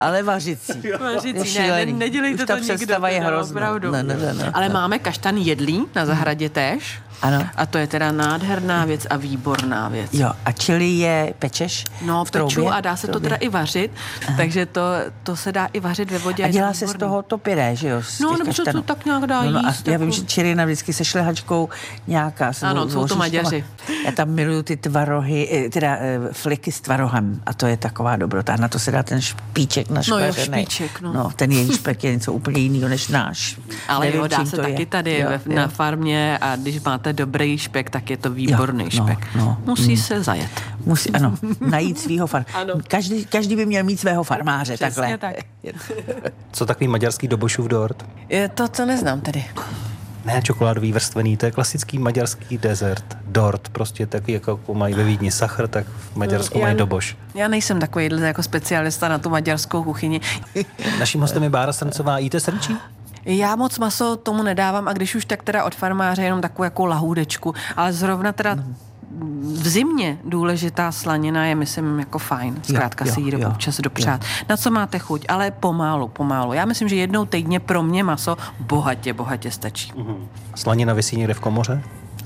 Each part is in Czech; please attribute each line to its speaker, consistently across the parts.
Speaker 1: Ale vařicí.
Speaker 2: Vařicí, ne, nedělejte to nikdo.
Speaker 1: Představa je hrozná.
Speaker 2: Ne. Ale máme kaštan jedlý na zahradě též.
Speaker 1: Ano.
Speaker 2: A to je teda nádherná věc a výborná věc.
Speaker 1: Jo, a čili je pečeš?
Speaker 2: No, peču a dá se to teda i vařit, takže to se dá i vařit ve vodě.
Speaker 1: A dělá se z toho to pyré, že jo?
Speaker 2: No, nebo se to tak nějak dá jíst.
Speaker 1: Já vím, že čirina vždycky se šlehačkou nějaká.
Speaker 2: Ano, jsou to Maďaři.
Speaker 1: Já tam miluju ty tvarohy, teda fliky s tvarohem a to je taková dobrota. Na to se dá ten špíček našpeřený.
Speaker 2: No jo, špíček, no.
Speaker 1: No, ten její špek je něco úplně jiného než náš.
Speaker 2: Ale nevím, jo, dá se taky tady na farmě a když máte dobrý špek, tak je to výborný špek. Musí se zajet.
Speaker 1: Musí, ano, najít svýho farmáře. Každý by měl mít svého farmáře.
Speaker 2: Přesně
Speaker 1: takhle.
Speaker 2: Tak.
Speaker 3: Co takový maďarský dobošův dort?
Speaker 2: To neznám tedy.
Speaker 3: Ne, čokoládový vrstvený, to je klasický maďarský dezert. Dort, prostě takový, jako mají ve Vídni sachr, tak v Maďarsku mají doboš.
Speaker 2: Já nejsem takový jako specialista na tu maďarskou kuchyni.
Speaker 3: Naším hostem je Bára Srncová. Jíte srnčí?
Speaker 2: Já moc maso tomu nedávám a když už tak teda od farmáře jenom takovou jako lahůdečku, ale zrovna teda v zimě důležitá slanina je, myslím, jako fajn. Zkrátka si ji občas dopřát. Na co máte chuť, ale pomalu. Já myslím, že jednou týdně pro mě maso bohatě stačí.
Speaker 3: Slanina visí někde v komoře?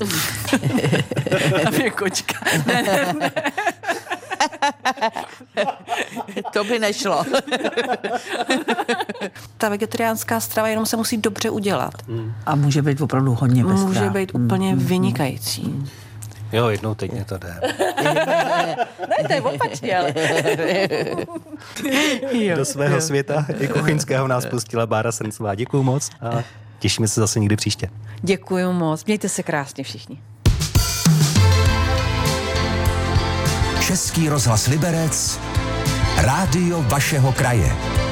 Speaker 2: Tam je kočka. Ne.
Speaker 1: To by nešlo.
Speaker 2: Ta vegetariánská strava jenom se musí dobře udělat.
Speaker 1: A může být opravdu hodně pestrá.
Speaker 2: Může být úplně vynikající.
Speaker 3: Jo, jednou týdně to jde.
Speaker 2: Ne, to je opačně, ale...
Speaker 3: Do svého světa i kuchyňského nás pustila Bára Srncová. Děkuju moc a těšíme se zase někdy příště.
Speaker 2: Děkuju moc. Mějte se krásně všichni.
Speaker 4: Český rozhlas Liberec, rádio vašeho kraje.